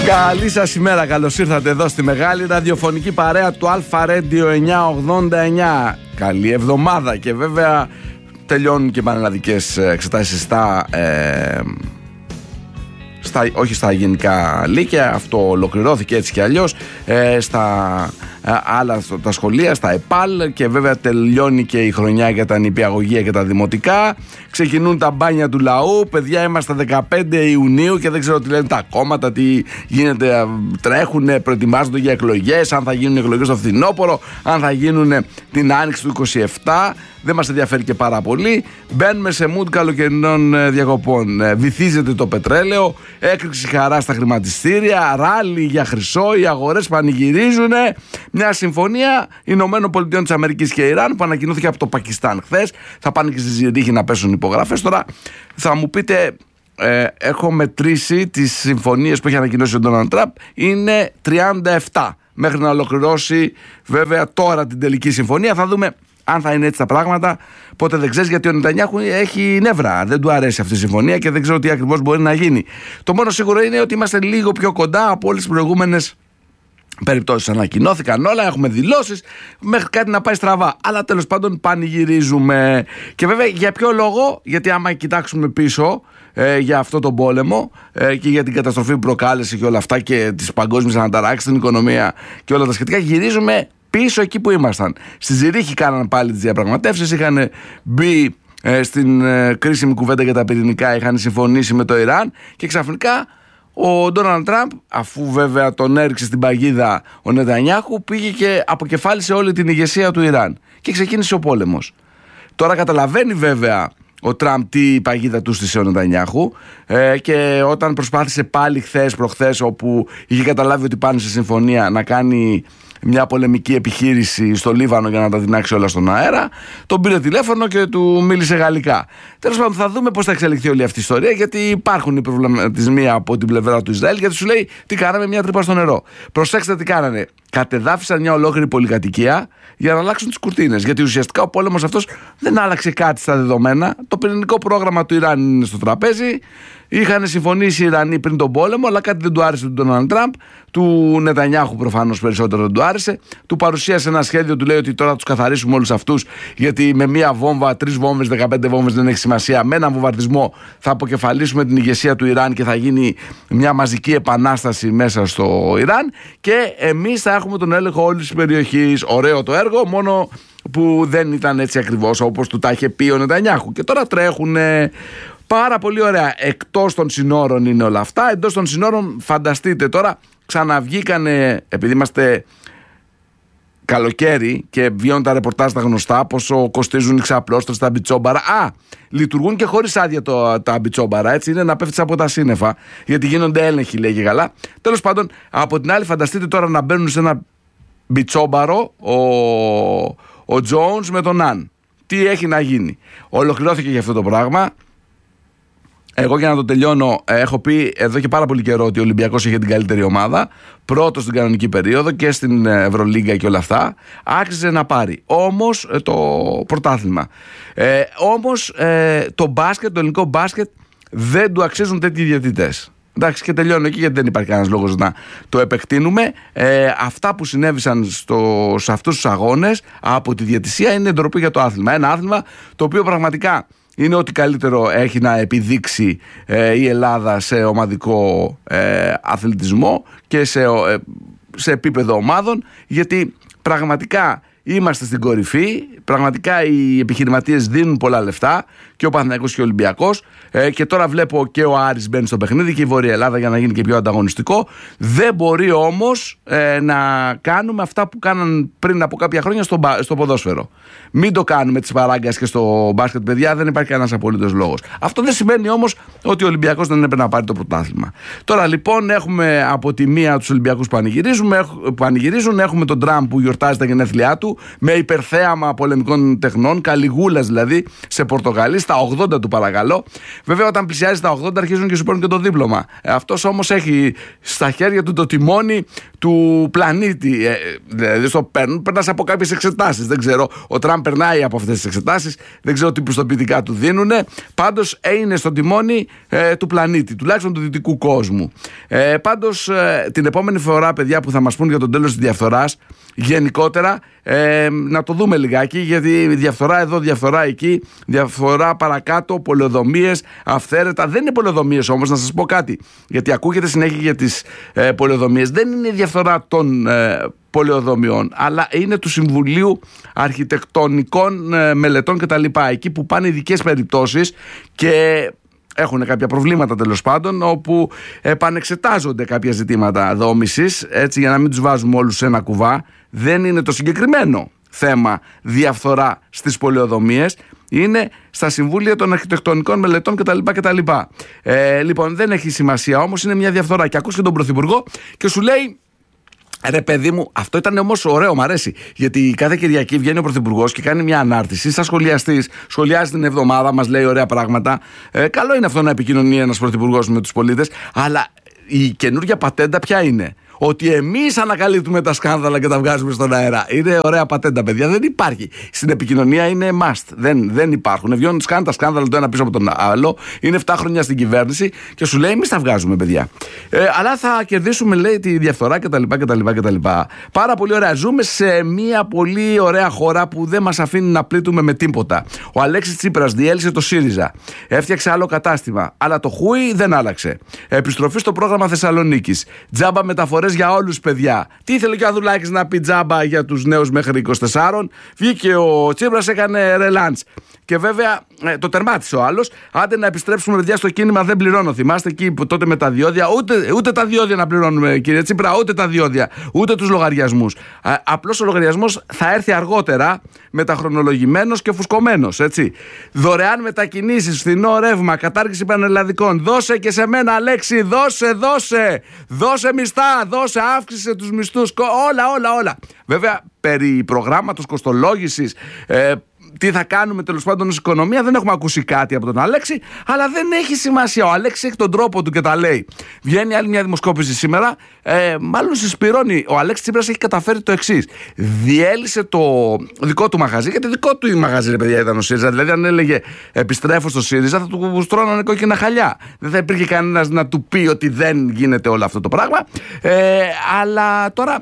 Καλή σας ημέρα, καλώς ήρθατε εδώ στη μεγάλη ραδιοφωνική παρέα του Αλφα Radio 989. Καλή εβδομάδα και βέβαια τελειώνουν και πανελλαδικές εξετάσεις όχι στα γενικά λύκεια, αυτό ολοκληρώθηκε έτσι και αλλιώς, στα άλλα τα σχολεία, στα ΕΠΑΛ, και βέβαια τελειώνει και η χρονιά για τα νηπιαγωγεία και τα δημοτικά. Ξεκινούν τα μπάνια του λαού. Παιδιά, είμαστε 15 Ιουνίου και δεν ξέρω τι λένε τα κόμματα, τι γίνεται, τρέχουν, προετοιμάζονται για εκλογές, αν θα γίνουν εκλογές στο φθινόπωρο, αν θα γίνουν την άνοιξη του 27. Δεν μας ενδιαφέρει και πάρα πολύ. Μπαίνουμε σε mood καλοκαιρινών διακοπών. Βυθίζεται το πετρέλαιο, έκρηξη χαρά στα χρηματιστήρια, ράλι για χρυσό, οι αγορές πανηγυρίζουν. Μια συμφωνία Ηνωμένων Πολιτειών της Αμερικής και Ιράν που ανακοινώθηκε από το Πακιστάν χθες. Θα πάνε και στη Ζηρίχη να πέσουν υπογραφές. Τώρα θα μου πείτε, έχω μετρήσει τις συμφωνίες που έχει ανακοινώσει ο Ντόναλντ Τραμπ. Είναι 37 μέχρι να ολοκληρώσει βέβαια τώρα την τελική συμφωνία. Θα δούμε αν θα είναι έτσι τα πράγματα. Πότε δεν ξέρεις, γιατί ο Νετανιάχου έχει νεύρα. Δεν του αρέσει αυτή η συμφωνία και δεν ξέρω τι ακριβώς μπορεί να γίνει. Το μόνο σίγουρο είναι ότι είμαστε λίγο πιο κοντά από όλες τις προηγούμενες περιπτώσεις. Ανακοινώθηκαν όλα, έχουμε δηλώσεις, μέχρι κάτι να πάει στραβά. Αλλά τέλος πάντων πανηγυρίζουμε. Και βέβαια για ποιο λόγο? Γιατί άμα κοιτάξουμε πίσω για αυτό τον πόλεμο και για την καταστροφή που προκάλεσε και όλα αυτά και τις παγκόσμιες αναταράξεις στην οικονομία και όλα τα σχετικά, γυρίζουμε πίσω εκεί που ήμασταν. Στη Ζηρίχη κάναν πάλι τις διαπραγματεύσεις, είχαν μπει στην κρίσιμη κουβέντα για τα πυρηνικά, είχαν συμφωνήσει με το Ιράν και ξαφνικά ο Ντόναλντ Τραμπ, αφού βέβαια τον έριξε στην παγίδα ο Νετανιάχου, πήγε και αποκεφάλισε όλη την ηγεσία του Ιράν και ξεκίνησε ο πόλεμος. Τώρα καταλαβαίνει βέβαια ο Τραμπ τι παγίδα του στήσε ο Νετανιάχου, και όταν προσπάθησε πάλι προχθές, όπου είχε καταλάβει ότι πάνε σε συμφωνία, να κάνει μια πολεμική επιχείρηση στο Λίβανο για να τα δυνάξει όλα στον αέρα, τον πήρε τηλέφωνο και του μίλησε γαλλικά. Τέλος πάντων, θα δούμε πώς θα εξελιχθεί όλη αυτή η ιστορία, γιατί υπάρχουν οι προβληματισμοί από την πλευρά του Ισραήλ, γιατί σου λέει τι κάναμε, μια τρύπα στο νερό. Προσέξτε τι κάνανε. Κατεδάφισαν μια ολόκληρη πολυκατοικία για να αλλάξουν τις κουρτίνες. Γιατί ουσιαστικά ο πόλεμος αυτός δεν άλλαξε κάτι στα δεδομένα. Το πυρηνικό πρόγραμμα του Ιράν είναι στο τραπέζι. Είχαν συμφωνήσει οι Ιρανοί πριν τον πόλεμο, αλλά κάτι δεν του άρεσε του Ντόναλντ Τραμπ. Του Νετανιάχου προφανώς περισσότερο δεν του άρεσε. Του παρουσίασε ένα σχέδιο, του λέει ότι τώρα τους καθαρίσουμε όλους αυτούς, γιατί με μία βόμβα, 3 βόμβες, 15 βόμβες δεν έχει σημασία. Με έναν βομβαρδισμό θα αποκεφαλίσουμε την ηγεσία του Ιράν και θα γίνει μια μαζική επανάσταση μέσα στο Ιράν. Και εμείς θα έχουμε τον έλεγχο όλης της περιοχής. Ωραίο το έργο, μόνο που δεν ήταν έτσι ακριβώς όπως του τα είχε πει ο Νετανιάχου. Και τώρα τρέχουν. Πάρα πολύ ωραία. Εκτός των συνόρων είναι όλα αυτά. Εντός των συνόρων, φανταστείτε τώρα, ξαναβγήκανε, επειδή είμαστε καλοκαίρι και βγαίνουν τα ρεπορτάζ τα γνωστά, πόσο κοστίζουν οι ξαπλώστρες, τα μπιτσόμπαρα. Λειτουργούν και χωρίς άδεια τα μπιτσόμπαρα, έτσι, είναι να πέφτεις από τα σύννεφα, γιατί γίνονται έλεγχοι, λέγει καλά. Τέλος πάντων, από την άλλη, φανταστείτε τώρα να μπαίνουν σε ένα μπιτσόμπαρο ο Τζόουνς με τον Αν. Τι έχει να γίνει? Ολοκληρώθηκε για αυτό το πράγμα. Εγώ, για να το τελειώνω, έχω πει εδώ και πάρα πολύ καιρό ότι ο Ολυμπιακός είχε την καλύτερη ομάδα, πρώτος στην κανονική περίοδο και στην Ευρωλίγκα και όλα αυτά. Άξιζε να πάρει όμως το πρωτάθλημα. Όμως το μπάσκετ, το ελληνικό μπάσκετ, δεν του αξίζουν τέτοιοι διαιτητές. Εντάξει, και τελειώνω εκεί, γιατί δεν υπάρχει κανένας λόγος να το επεκτείνουμε. Αυτά που συνέβησαν σε αυτούς τους αγώνες από τη διαιτησία είναι ντροπή για το άθλημα. Ένα άθλημα το οποίο πραγματικά είναι ό,τι καλύτερο έχει να επιδείξει η Ελλάδα σε ομαδικό αθλητισμό και σε επίπεδο ομάδων, γιατί πραγματικά είμαστε στην κορυφή, πραγματικά οι επιχειρηματίες δίνουν πολλά λεφτά, και ο Παναθηναϊκός και ο Ολυμπιακός, και τώρα βλέπω και ο Άρης μπαίνει στο παιχνίδι και η Βόρεια Ελλάδα για να γίνει και πιο ανταγωνιστικό. Δεν μπορεί όμως να κάνουμε αυτά που κάναν πριν από κάποια χρόνια στο ποδόσφαιρο. Μην το κάνουμε τις παράγκας και στο μπάσκετ, παιδιά, δεν υπάρχει κανένας απολύτως λόγος. Αυτό δεν σημαίνει όμως ότι ο Ολυμπιακός δεν έπρεπε να πάρει το πρωτάθλημα. Τώρα λοιπόν έχουμε από τη μία τους Ολυμπιακούς πανηγυρίζουν, έχουμε τον Τραμπ που γιορτάζει τα γενέθλιά του με υπερθέαμα πολεμικών τεχνών, καλιγούλας δηλαδή, σε Πορτογαλία, στα 80 του παρακαλώ. Βέβαια, όταν πλησιάζει στα 80 αρχίζουν και σου παίρνουν και το δίπλωμα. Αυτός όμως έχει στα χέρια του το τιμόνι του πλανήτη. Δηλαδή, περνάς από κάποιες εξετάσεις. Δεν ξέρω, ο Τραμπ περνάει από αυτές τις εξετάσεις. Δεν ξέρω τι πιστοποιητικά του δίνουν. Πάντως είναι στο τιμόνι του πλανήτη, τουλάχιστον του δυτικού κόσμου. Πάντως, την επόμενη φορά, παιδιά, που θα μας πούν για τον τέλος της διαφθοράς, γενικότερα, να το δούμε λιγάκι, γιατί διαφθορά εδώ, διαφθορά εκεί, διαφθορά παρακάτω, πολεοδομίες, αυθαίρετα. Δεν είναι πολεοδομίες όμως, να σας πω κάτι, γιατί ακούγεται συνέχεια για τις πολεοδομίες. Δεν είναι η διαφθορά των πολεοδομιών, αλλά είναι του Συμβουλίου Αρχιτεκτονικών Μελετών κτλ. Εκεί που πάνε ειδικές περιπτώσεις και έχουν κάποια προβλήματα, τέλος πάντων, όπου επανεξετάζονται κάποια ζητήματα δόμησης, έτσι, για να μην τους βάζουμε όλους σε ένα κουβά. Δεν είναι το συγκεκριμένο θέμα διαφθορά στις πολεοδομίες, είναι στα Συμβούλια των Αρχιτεκτονικών Μελετών κτλ. Λοιπόν, δεν έχει σημασία όμως, είναι μια διαφθορά. Και ακούς και τον Πρωθυπουργό και σου λέει: ρε παιδί μου, αυτό ήταν όμως ωραίο, μ' αρέσει. Γιατί κάθε Κυριακή βγαίνει ο Πρωθυπουργός και κάνει μια ανάρτηση. Σαν σχολιαστής, σχολιάζει την εβδομάδα, μας λέει ωραία πράγματα. Καλό είναι αυτό να επικοινωνεί ένας Πρωθυπουργός με τους πολίτες. Αλλά η καινούργια πατέντα ποια είναι? Ότι εμείς ανακαλύπτουμε τα σκάνδαλα και τα βγάζουμε στον αέρα. Είναι ωραία πατέντα, παιδιά. Δεν υπάρχει. Στην επικοινωνία είναι must. Δεν υπάρχουν. Βγαίνουν τα σκάνδαλα το ένα πίσω από τον άλλο. Είναι 7 χρόνια στην κυβέρνηση και σου λέει: εμείς τα βγάζουμε, παιδιά. Αλλά θα κερδίσουμε, λέει, τη διαφθορά κτλ. Πάρα πολύ ωραία. Ζούμε σε μια πολύ ωραία χώρα που δεν μας αφήνει να πλήττουμε με τίποτα. Ο Αλέξης Τσίπρας διέλυσε το ΣΥΡΙΖΑ. Έφτιαξε άλλο κατάστημα. Αλλά το χούι δεν άλλαξε. Επιστροφή στο πρόγραμμα Θεσσαλονίκης. Τζάμπα μεταφορές για όλους, παιδιά. Τι ήθελε και ο Αδουλάκης να πει τζάμπα για τους νέους μέχρι 24. Βγήκε ο Τσίπρας, έκανε ρελάντς. Και βέβαια το τερμάτισε ο άλλος. Άντε να επιστρέψουμε, παιδιά, στο κίνημα δεν πληρώνω. Θυμάστε εκεί που τότε με τα διόδια, ούτε τα διόδια να πληρώνουμε, κύριε Τσίπρα, ούτε τα διόδια, ούτε τους λογαριασμούς. Απλώς ο λογαριασμός θα έρθει αργότερα, μεταχρονολογημένος και φουσκωμένος, έτσι. Δωρεάν μετακινήσεις, φθηνό ρεύμα, κατάργηση πανελλαδικών. Δώσε και σε μένα, Αλέξη, δώσε μισθά, δώσε, αύξησε τους μισθούς, όλα. Βέβαια, περί προγράμματος κοστολόγησης, τι θα κάνουμε τέλος πάντων ως οικονομία, δεν έχουμε ακούσει κάτι από τον Αλέξη, αλλά δεν έχει σημασία. Ο Αλέξης έχει τον τρόπο του και τα λέει. Βγαίνει άλλη μια δημοσκόπηση σήμερα, μάλλον συσπηρώνει. Ο Αλέξης Τσίπρας έχει καταφέρει το εξής. Διέλυσε το δικό του μαγαζί, γιατί δικό του μαγαζί, ρε παιδιά, ήταν ο ΣΥΡΙΖΑ. Δηλαδή, αν έλεγε επιστρέφω στο ΣΥΡΙΖΑ, θα του στρώνανε κόκκινα χαλιά. Δεν θα υπήρχε κανένας να του πει ότι δεν γίνεται όλο αυτό το πράγμα. Αλλά τώρα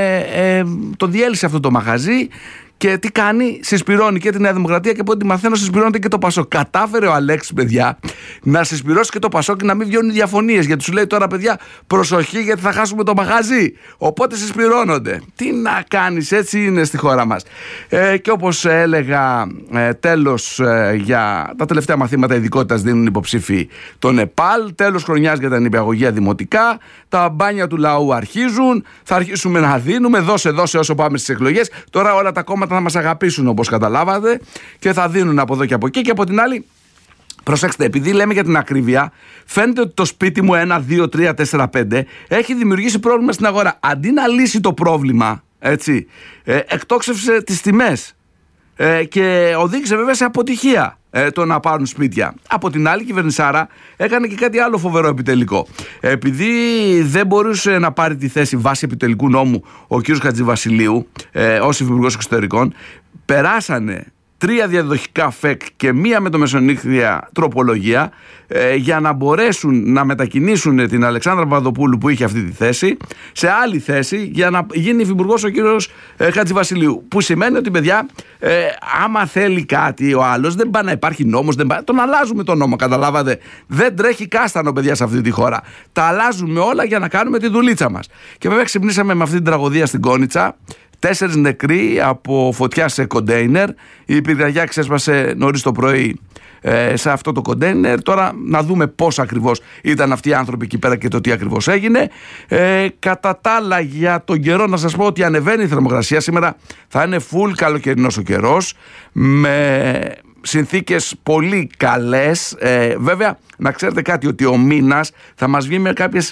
το διέλυσε αυτό το μαγαζί. Και τι κάνει? Συσπηρώνει και τη Νέα Δημοκρατία και από ό,τι μαθαίνω συσπηρώνεται και το Πασόκ. Κατάφερε ο Αλέξης, παιδιά, να συσπηρώσει και το Πασόκ και να μην βγαίνουν διαφωνίες. Γιατί σου λέει τώρα, παιδιά, προσοχή, γιατί θα χάσουμε το μαγαζί. Οπότε συσπηρώνονται. Τι να κάνεις, έτσι είναι στη χώρα μας. Και όπως έλεγα, τέλος για τα τελευταία μαθήματα ειδικότητας δίνουν υποψήφοι τον ΕΠΑΛ. Τέλος χρονιάς για τα νηπιαγωγεία δημοτικά. Τα μπάνια του λαού αρχίζουν. Θα αρχίσουμε να δίνουμε. Δώσε όσο πάμε στις εκλογές. Τώρα όλα τα κόμματα θα μας αγαπήσουν, όπως καταλάβατε, και θα δίνουν από εδώ και από εκεί. Και από την άλλη, προσέξτε, επειδή λέμε για την ακρίβεια, φαίνεται ότι το σπίτι μου 1, 2, 3, 4, 5 έχει δημιουργήσει πρόβλημα στην αγορά. Αντί να λύσει το πρόβλημα, έτσι, εκτόξευσε τις τιμές και οδήγησε βέβαια σε αποτυχία το να πάρουν σπίτια. Από την άλλη, η κυβερνησάρα έκανε και κάτι άλλο φοβερό επιτελικό. Επειδή δεν μπορούσε να πάρει τη θέση βάσει επιτελικού νόμου ο κ. Χατζηβασιλείου ως Υπουργός Εξωτερικών, περάσανε 3 διαδοχικά ΦΕΚ και 1 με το μεσονύχτια τροπολογία για να μπορέσουν να μετακινήσουν την Αλεξάνδρα Παπαδοπούλου, που είχε αυτή τη θέση, σε άλλη θέση για να γίνει υφυπουργός ο κύριος Χατζηβασιλείου. Που σημαίνει ότι, παιδιά, άμα θέλει κάτι ο άλλος, δεν πάει να υπάρχει νόμος, τον αλλάζουμε τον νόμο, καταλάβατε. Δεν τρέχει κάστανο, παιδιά, σε αυτή τη χώρα. Τα αλλάζουμε όλα για να κάνουμε τη δουλίτσα μας. Και βέβαια ξυπνήσαμε με αυτή την τραγωδία στην Κόνιτσα. 4 νεκροί από φωτιά σε κοντέινερ. Η πυρκαγιά ξέσπασε νωρίς το πρωί σε αυτό το κοντέινερ. Τώρα να δούμε πώς ακριβώς ήταν αυτοί οι άνθρωποι εκεί πέρα και το τι ακριβώς έγινε. Κατά τα άλλα, για τον καιρό, να σας πω ότι ανεβαίνει η θερμοκρασία. Σήμερα θα είναι full καλοκαιρινός ο καιρός, με συνθήκες πολύ καλές. Βέβαια, να ξέρετε κάτι, ότι ο μήνας θα μας βγει με κάποιες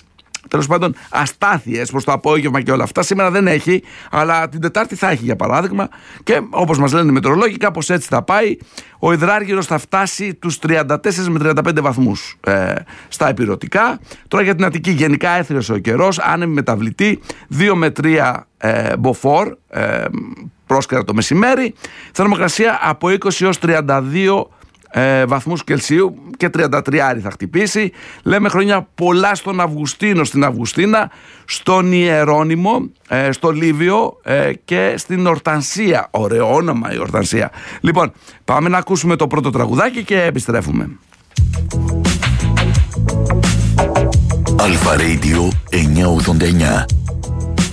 τέλος πάντων αστάθειες προς το απόγευμα και όλα αυτά. Σήμερα δεν έχει, αλλά την Τετάρτη θα έχει, για παράδειγμα. Και όπως μας λένε οι μετεωρολόγοι, κάπως έτσι θα πάει. Ο υδράργυρος θα φτάσει τους 34 με 35 βαθμούς στα επιρωτικά. Τώρα για την Αττική, γενικά έθριος ο καιρός, άνεμη μεταβλητή, 2 με 3 μποφόρ, πρόσκαιρα το μεσημέρι. Θερμοκρασία από 20 έως 32 βαθμούς Κελσίου και 33 θα χτυπήσει. Λέμε χρόνια πολλά στον Αυγουστίνο, στην Αυγουστίνα, στον Ιερώνυμο, στο Λίβιο και στην Ορτανσία. Ωραίο όνομα η Ορτανσία. Λοιπόν, πάμε να ακούσουμε το πρώτο τραγουδάκι και επιστρέφουμε. Αλφα Radio 989.